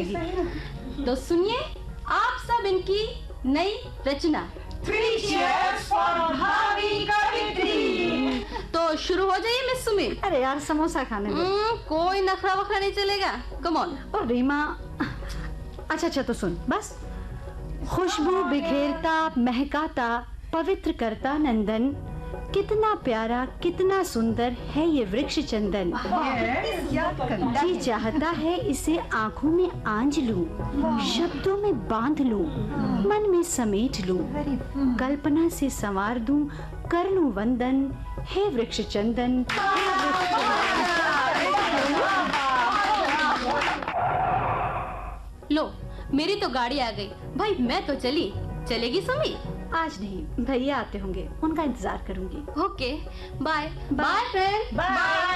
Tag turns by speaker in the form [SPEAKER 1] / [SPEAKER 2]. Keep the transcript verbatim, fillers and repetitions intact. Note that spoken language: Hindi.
[SPEAKER 1] जाएगी। तो सुनिए आप सब इनकी नई रचना।
[SPEAKER 2] Three cheers for भाभी कवित्री।
[SPEAKER 1] तो शुरू हो जाइए मिस सुमी।
[SPEAKER 3] अरे यार समोसा खाने दो।
[SPEAKER 1] कोई नखरा वखरा नहीं चलेगा। Come on.
[SPEAKER 3] और रीमा, अच्छा अच्छा तो सुन बस। खुशबू बिखेरता महकाता पवित्र करता नंदन, कितना प्यारा कितना सुंदर है ये वृक्ष चंदन। जी चाहता है इसे आंखों में आंज लूं, शब्दों में बांध लूं, मन में समेट लूं, कल्पना से संवार दूं, कर लूं वंदन, हे वृक्ष चंदन।
[SPEAKER 1] लो मेरी तो गाड़ी आ गई भाई, मैं तो चली। चलेगी सुमी?
[SPEAKER 3] आज नहीं, भैया आते होंगे, उनका इंतजार करूंगी।
[SPEAKER 1] Okay bye bye friend.
[SPEAKER 2] Bye.